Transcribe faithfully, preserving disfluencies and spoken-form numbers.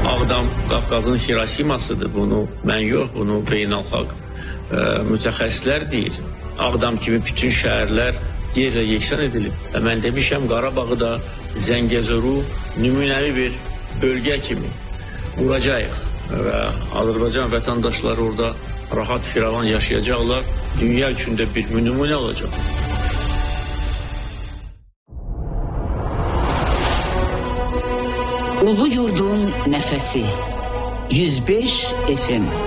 Ağdam Qafqazın Hirosimasıdır. Bunu mən yox, bunu beynəlxalq e, mütəxəssislər deyir. Ağdam kimi bütün şəhərlər yerlə yeksan edilib. Və mən demişəm, Qarabağı da Zəngəzuru nümunəvi bir bölgə kimi quracağıq və Azərbaycan vətəndaşları orada rahat, firavan yaşayacaqlar. Dünya üçün də bir nümunə olacaq. Ulu Yurdun Nəfəsi yüz beş F M